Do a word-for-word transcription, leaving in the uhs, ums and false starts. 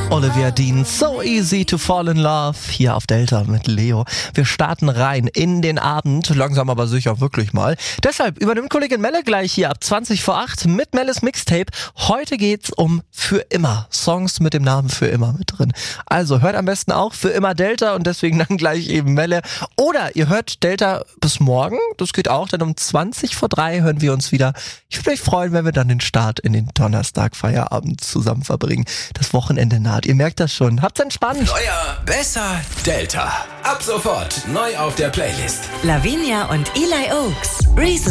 Olivia Dean, So Easy to Fall in Love, hier auf Delta mit Leo. Wir starten rein in den Abend, langsam aber sicher wirklich mal. Deshalb übernimmt Kollegin Melle gleich hier ab zwanzig vor acht mit Melles Mixtape. Heute geht's um Für immer. Songs mit dem Namen Für immer mit drin. Also hört am besten auch Für immer Delta und deswegen dann gleich eben Melle. Oder ihr hört Delta bis morgen, das geht auch, denn um zwanzig vor drei hören wir uns wieder. Ich würde mich freuen, wenn wir dann den Start in den Donnerstag Feierabend zusammen verbringen. Das Wochenende naht. Ihr merkt das schon. Habt's entspannt. Neuer, besser, Delta. Ab sofort neu auf der Playlist. Lavinia und Eli Oaks. Reason